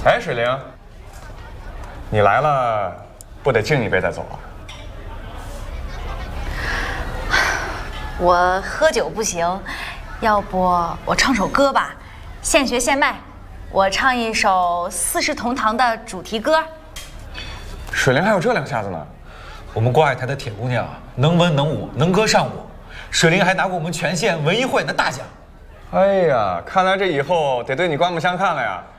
哎，水灵，你来了，不得敬一杯再走啊？ 我喝酒不行，要不我唱首歌吧，现学现卖。我唱一首《四世同堂》的主题歌。 水灵还有这两下子呢。 我们国海台的铁姑娘能文能武，能歌善舞。水灵还拿过我们全县文艺汇的大奖。 哎呀，看来这以后得对你刮目相看了呀！